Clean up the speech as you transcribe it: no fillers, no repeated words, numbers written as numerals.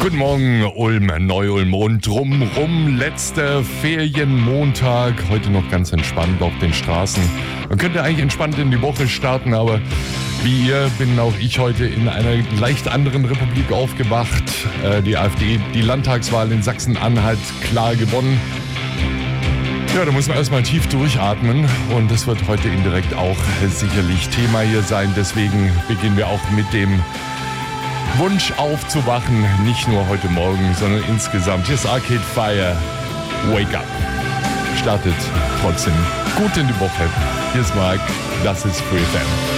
Guten Morgen, Ulm, Neu-Ulm und drumrum letzter Ferienmontag. Heute noch ganz entspannt auf den Straßen. Man könnte eigentlich entspannt in die Woche starten, aber wie ihr bin auch ich heute in einer leicht anderen Republik aufgewacht. Die AfD, die Landtagswahl in Sachsen-Anhalt klar gewonnen. Ja, da muss man erstmal tief durchatmen und das wird heute indirekt auch sicherlich Thema hier sein. Deswegen beginnen wir auch mit dem Wunsch aufzuwachen, nicht nur heute Morgen, sondern insgesamt. Hier ist Arcade Fire, Wake Up. Startet trotzdem gut in die Woche. Hier ist Marc, das ist Free FM.